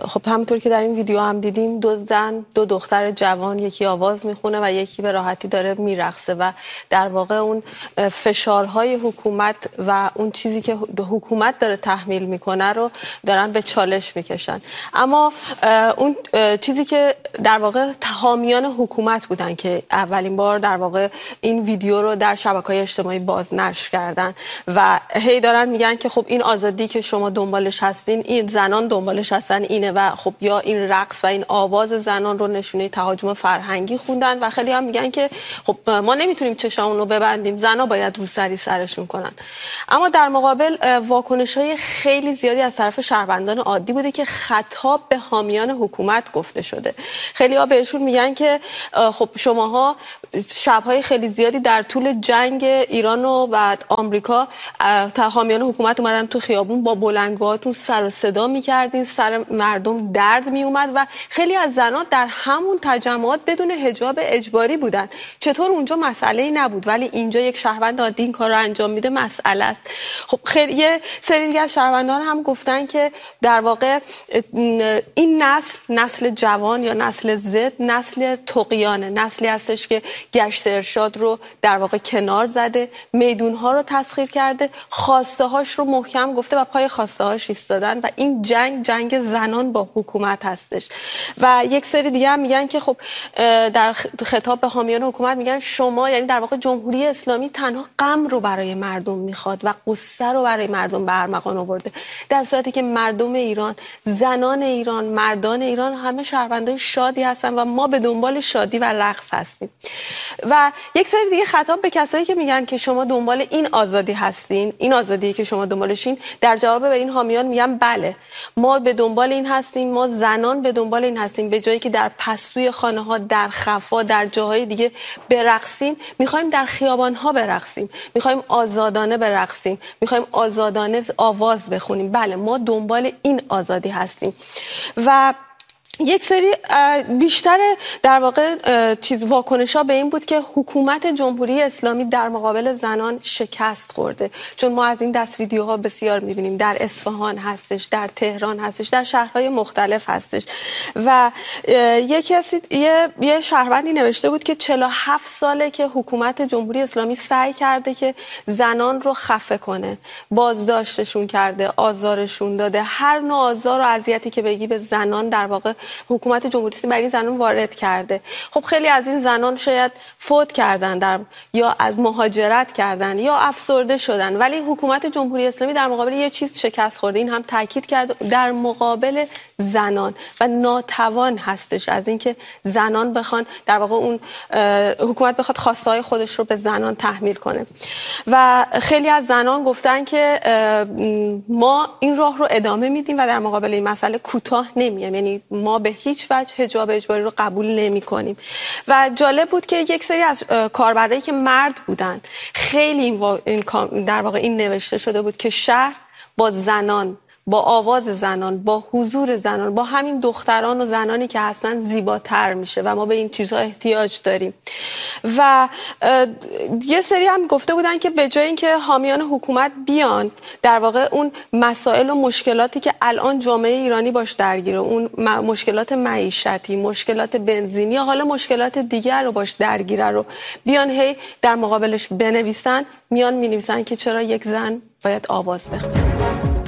خب همونطور که در این ویدیو هم دیدیم، دو زن دو دختر جوان، یکی آواز میخونه و یکی به راحتی داره میرقصه و در واقع اون فشارهای حکومت و اون چیزی که حکومت داره تحمیل میکنه رو دارن به چالش میکشن. اما اون چیزی که در واقع حامیان حکومت بودن که اولین بار در واقع این ویدیو رو در شبکه‌های اجتماعی بازنشر کردن و هی دارن میگن که خب این آزادی که شما دنبالش هستین، این زنان دنبالش هستن اینه و خب یا این رقص و این آواز زنان رو نشونه تهاجم فرهنگی خوندن و خیلی هم میگن که خب ما نمیتونیم چشامون رو ببندیم، زنا باید روسری سرشون کنن. اما در مقابل واکنش‌های خیلی زیادی از طرف شهروندان عادی بوده که خطاب به حامیان حکومت گفته شده. خیلی‌ها بهشون میگن که خب شماها شب‌های خیلی زیادی در طول جنگ ایران و آمریکا حامیان حکومت اومدن تو خیابون با بلندگوهاتون سر و صدا می‌کردین، سر مردم درد میومد و خیلی از زنان در همون تجمعات بدون حجاب اجباری بودن. چطور اونجا مسئله‌ای نبود ولی اینجا یک شهروند عادی این کار رو انجام میده مسئله است. خب خیلی یه سری دیگه از شهروندان هم گفتن که در واقع این نسل جوان یا نسل زد نسل طغیانه، نسلی هستش که گشت ارشاد رو در واقع کنار زده، میدون‌ها رو تسخیر کرده، خواسته هاش رو محکم گفته و پای خواسته هاش ایستادن و این جنگ زنان با حکومت هستش. و یک سری دیگه هم میگن که خب در خطاب به حامیان حکومت میگن شما، یعنی در واقع جمهوری اسلامی تنها غم رو برای مردم میخواد و قصه رو برای مردم به ارمغان آورده، در صورتی که مردم ایران، زنان ایران، مردان ایران همه شهروندای شادی هستن و ما به دنبال شادی و رقص هستیم. و یک سری دیگه خطاب به کسایی که میگن که شما دنبال این آزادی هستین، این آزادی که شما دنبالشین، در جواب به این حامیان میگن بله ما به دنبال این هستیم، ما زنان به دنبال این هستیم، به جایی که در پستوی خانه ها، در خفا، در جاهای دیگه برقصیم، میخوایم در خیابان ها برقصیم، میخوایم آزادانه برقصیم، میخوایم آزادانه آواز بخونیم. بله ما دنبال این آزادی هستیم. و یک سری بیشتر در واقع واکنش‌ها به این بود که حکومت جمهوری اسلامی در مقابل زنان شکست خورده، چون ما از این دست ویدیوها بسیار می‌بینیم، در اصفهان هستش، در تهران هستش، در شهرهای مختلف هستش. و یه شهروندی نوشته بود که 47 ساله که حکومت جمهوری اسلامی سعی کرده که زنان رو خفه کنه، بازداشتشون کرده، آزارشون داده، هر نوع آزار و اذیتی که بگی به زنان در واقع حکومت جمهوری اسلامی برای این زنان وارد کرده. خب خیلی از این زنان شاید فوت کردن یا از مهاجرت کردن یا افسرده شدن، ولی حکومت جمهوری اسلامی در مقابل یه چیز شکست خورده. این هم تاکید کرد در مقابل زنان و ناتوان هستش از اینکه زنان بخوان در واقع اون حکومت بخواد خواسته‌های خودش رو به زنان تحمیل کنه. و خیلی از زنان گفتن که ما این راه رو ادامه میدیم و در مقابل این مسئله کوتاه نمیایم، یعنی ما به هیچ وجه حجاب اجباری رو قبول نمی کنیم. و جالب بود که یک سری از کاربرایی که مرد بودن، خیلی در واقع این نوشته شده بود که شهر با زنان، با آواز زنان، با حضور زنان، با همین دختران و زنانی که هستن زیباتر میشه و ما به این چیزها احتیاج داریم. و یه سری هم گفته بودن که به جای اینکه حامیان حکومت بیان در واقع اون مسائل و مشکلاتی که الان جامعه ایرانی باش درگیره، اون مشکلات معیشتی، مشکلات بنزینی یا حالا مشکلات دیگر رو باش درگیره رو بیان هی در مقابلش بنویسن، میان مینویسن که چرا یک زن باید آواز بخونه.